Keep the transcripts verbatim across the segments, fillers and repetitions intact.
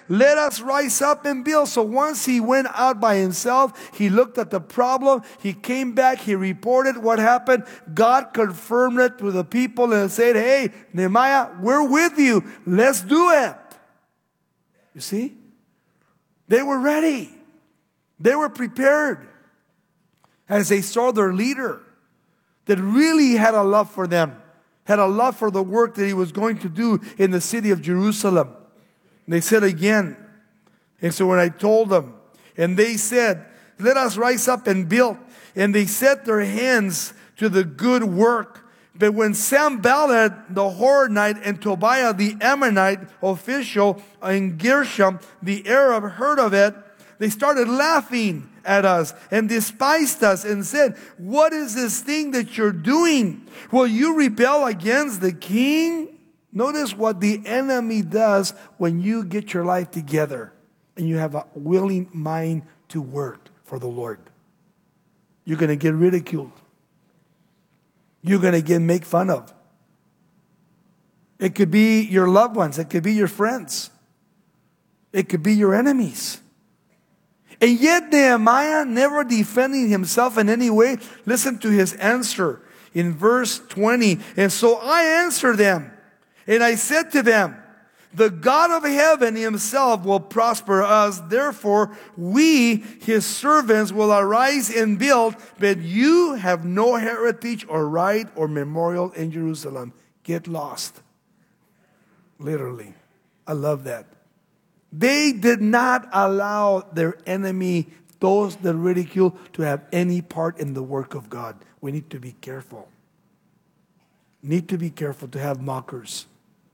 let us rise up and build. So once he went out by himself, he looked at the problem, he came back, he reported what happened. God confirmed it to the people and said, hey, Nehemiah, we're with you. Let's do it. You see? They were ready. They were prepared. As they saw their leader that really had a love for them, had a love for the work that he was going to do in the city of Jerusalem. And they said again, and so when I told them, and they said, let us rise up and build. And they set their hands to the good work. But when Sanballat the Horonite and Tobiah the Ammonite official and Gershom the Arab heard of it, they started laughing at us and despised us and said, what is this thing that you're doing? Will you rebel against the king? Notice what the enemy does when you get your life together and you have a willing mind to work for the Lord. You're going to get ridiculed. You're going to get made fun of. It could be your loved ones. It could be your friends. It could be your enemies. And yet Nehemiah, never defending himself in any way, listen to his answer in verse twenty. And so I answered them, and I said to them, the God of heaven himself will prosper us. Therefore, we, his servants, will arise and build, but you have no heritage or right or memorial in Jerusalem. Get lost. Literally. I love that. They did not allow their enemy, those that ridicule, to have any part in the work of God. We need to be careful. Need to be careful to have mockers.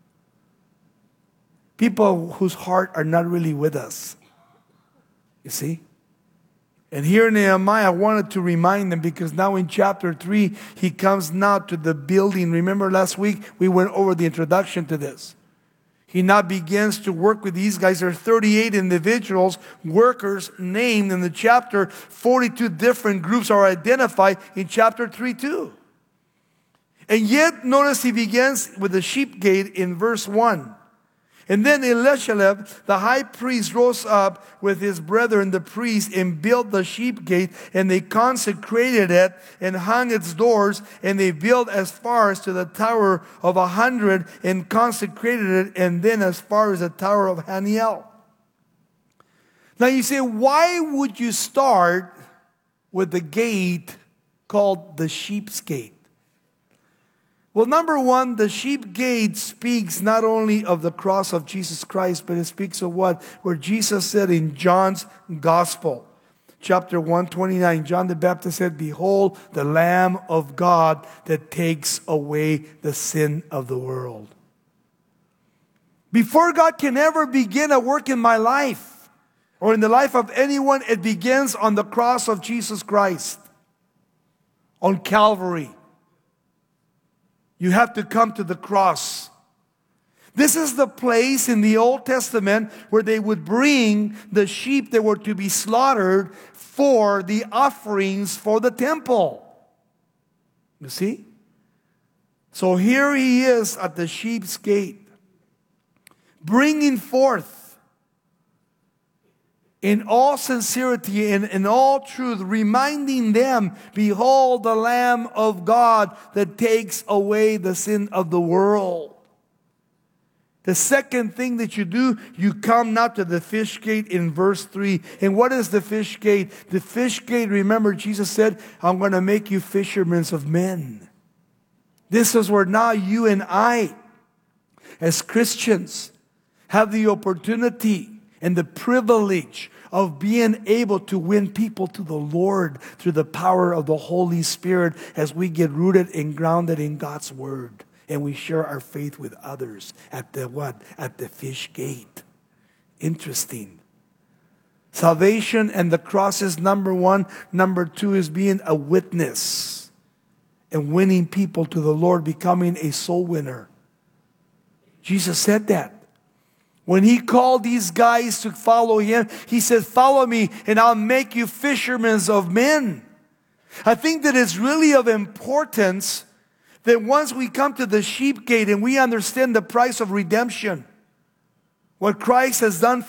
People whose heart are not really with us. You see? And here Nehemiah wanted to remind them, because now in chapter three, he comes now to the building. Remember last week, we went over the introduction to this. He now begins to work with these guys. There are thirty-eight individuals, workers named in the chapter. forty-two different groups are identified in chapter three too. And yet, notice he begins with the sheep gate in verse one. And then Elishaleb, the high priest, rose up with his brethren, the priests, and built the sheep gate, and they consecrated it and hung its doors, and they built as far as to the tower of a hundred and consecrated it, and then as far as the tower of Haniel. Now you say, why would you start with the gate called the sheep's gate? Well, number one, the sheep gate speaks not only of the cross of Jesus Christ, but it speaks of what? Where Jesus said in John's Gospel, chapter one twenty-nine, John the Baptist said, behold, the Lamb of God that takes away the sin of the world. Before God can ever begin a work in my life, or in the life of anyone, it begins on the cross of Jesus Christ, on Calvary. You have to come to the cross. This is the place in the Old Testament where they would bring the sheep that were to be slaughtered for the offerings for the temple. You see? So here he is at the sheep's gate, bringing forth in all sincerity and in all truth, reminding them, behold the Lamb of God that takes away the sin of the world. The second thing that you do, you come now to the fish gate in verse three. And what is the fish gate? The fish gate, remember Jesus said, I'm going to make you fishermen of men. This is where now you and I, as Christians, have the opportunity and the privilege of being able to win people to the Lord through the power of the Holy Spirit as we get rooted and grounded in God's Word. And we share our faith with others at the what? At the fish gate. Interesting. Salvation and the cross is number one. Number two is being a witness and winning people to the Lord, becoming a soul winner. Jesus said that. When he called these guys to follow him, he said, follow me and I'll make you fishermen of men. I think that it's really of importance that once we come to the sheep gate and we understand the price of redemption, what Christ has done